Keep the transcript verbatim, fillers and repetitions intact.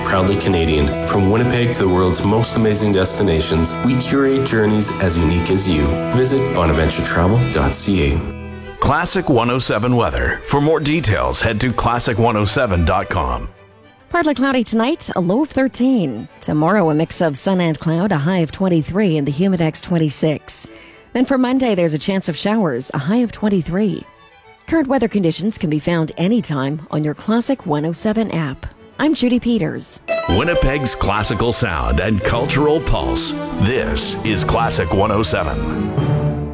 proudly Canadian. From Winnipeg to the world's most amazing destinations, we curate journeys as unique as you. Visit bonaventure travel dot c a. Classic one oh seven weather. For more details, head to classic one oh seven dot com. Partly cloudy tonight, a low of thirteen. Tomorrow, a mix of sun and cloud, a high of twenty-three, and the Humidex twenty-six. Then for Monday, there's a chance of showers, a high of twenty-three. Current weather conditions can be found anytime on your Classic one oh seven app. I'm Judy Peters. Winnipeg's classical sound and cultural pulse. This is Classic one oh seven.